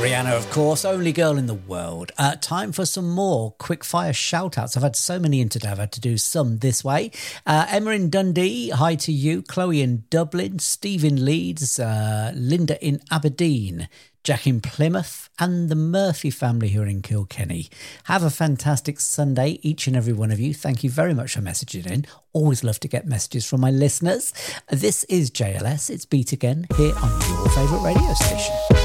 Rihanna, of course, only girl in the world. Time for some more quick-fire shout-outs. I've had so many in today, I've had to do some this way. Emma in Dundee, hi to you. Chloe in Dublin, Steve in Leeds, Linda in Aberdeen, Jack in Plymouth, and the Murphy family who are in Kilkenny. Have a fantastic Sunday, each and every one of you. Thank you very much for messaging in. Always love to get messages from my listeners. This is JLS. It's Beat Again here on your favourite radio station.